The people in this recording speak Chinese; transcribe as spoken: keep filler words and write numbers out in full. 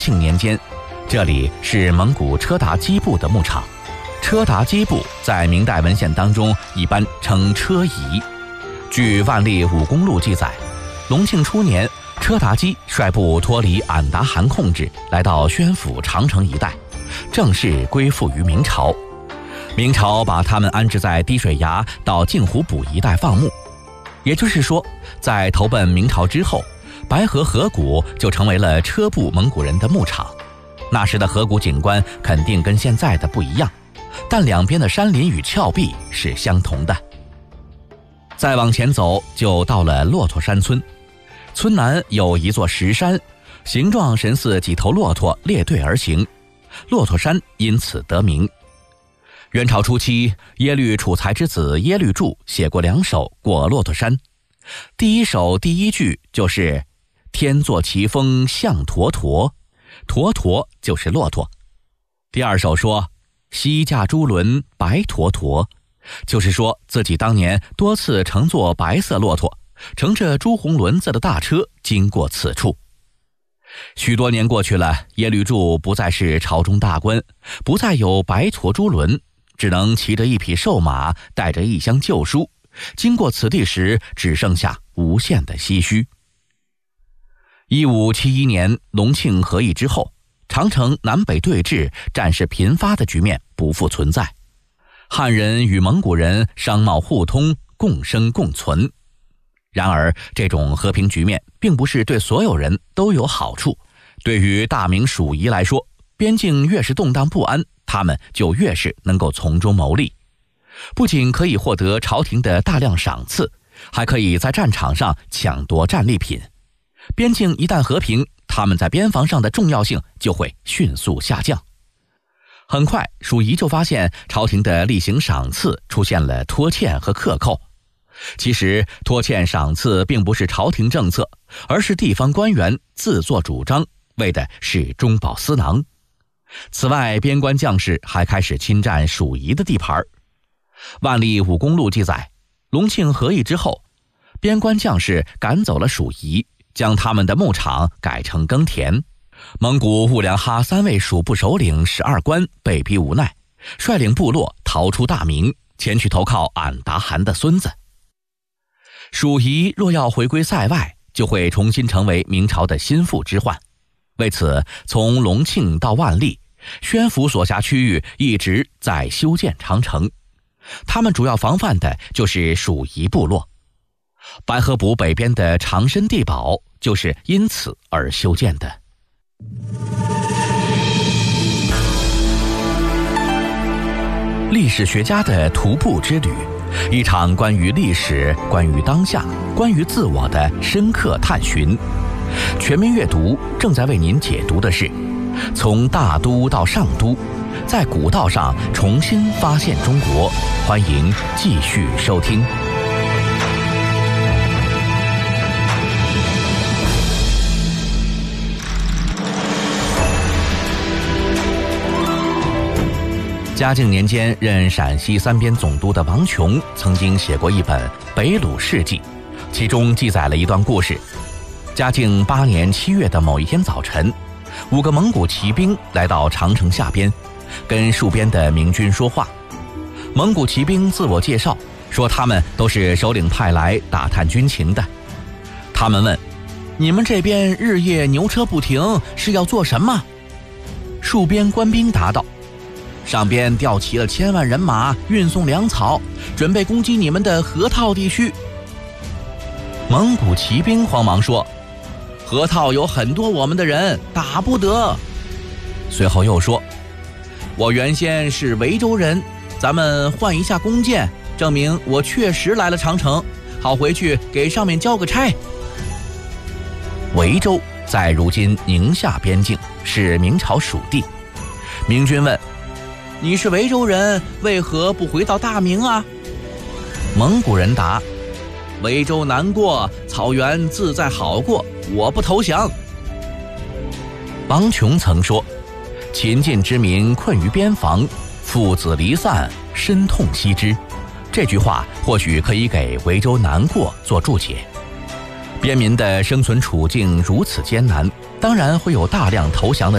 庆年间，这里是蒙古车达基部的牧场。车达基部在明代文献当中一般称车夷。据《万历五公录》记载，隆庆初年，车达基率部脱离俺答汗控制，来到宣府长城一带，正式归附于明朝。明朝把他们安置在滴水崖到镜湖埔一带放牧。也就是说，在投奔明朝之后，白河河谷就成为了车部蒙古人的牧场。那时的河谷景观肯定跟现在的不一样，但两边的山林与峭壁是相同的。再往前走，就到了骆驼山村。村南有一座石山，形状神似几头骆驼列队而行，骆驼山因此得名。元朝初期，耶律楚材之子耶律柱写过两首《过骆驼山》。第一首第一句就是“天作奇峰象驼驼”，驼驼就是骆驼。第二首说“西驾朱轮白驼驼”，就是说自己当年多次乘坐白色骆驼，乘着朱红轮子的大车经过此处。许多年过去了，耶律柱不再是朝中大官，不再有白驼朱轮，只能骑着一匹瘦马，带着一箱旧书，经过此地时只剩下无限的唏嘘。一五七一年隆庆和议之后，长城南北对峙、战事频发的局面不复存在，汉人与蒙古人商贸互通，共生共存。然而，这种和平局面并不是对所有人都有好处。对于大明蜀夷来说，边境越是动荡不安，他们就越是能够从中牟利。不仅可以获得朝廷的大量赏赐，还可以在战场上抢夺战利品。边境一旦和平，他们在边防上的重要性就会迅速下降。很快，蜀夷就发现朝廷的例行赏赐出现了拖欠和克扣。其实，拖欠赏赐并不是朝廷政策，而是地方官员自作主张，为的是中饱私囊。此外，边关将士还开始侵占蜀夷的地盘。万历五公录记载，隆庆和议之后，边关将士赶走了蜀夷，将他们的牧场改成耕田。蒙古兀良哈三位属部首领十二官被逼无奈，率领部落逃出大明，前去投靠俺答汗的孙子。蜀夷若要回归塞外，就会重新成为明朝的心腹之患。为此，从隆庆到万历，宣府所辖区域一直在修建长城，他们主要防范的就是蜀夷部落。白河堡北边的长申地堡就是因此而修建的。历史学家的徒步之旅，一场关于历史、关于当下、关于自我的深刻探寻。全民阅读正在为您解读的是从大都到上都，在古道上重新发现中国。欢迎继续收听。嘉靖年间任陕西三边总督的王琼曾经写过一本《北虏事记》，其中记载了一段故事。嘉靖八年七月的某一天早晨，五个蒙古骑兵来到长城下边，跟戍边的明军说话。蒙古骑兵自我介绍，说他们都是首领派来打探军情的。他们问：“你们这边日夜牛车不停，是要做什么？”戍边官兵答道：“上边调齐了千万人马，运送粮草，准备攻击你们的河套地区。”蒙古骑兵慌忙说：“河套有很多我们的人，打不得。”随后又说：“我原先是维州人，咱们换一下弓箭，证明我确实来了长城，好回去给上面交个差。”维州在如今宁夏边境，是明朝属地。明军问：“你是维州人，为何不回到大明啊？”蒙古人答：“维州难过，草原自在好过，我不投降。”王琼曾说：“秦晋之民困于边防，父子离散，深痛惜之。”这句话或许可以给维州难过做注解。边民的生存处境如此艰难，当然会有大量投降的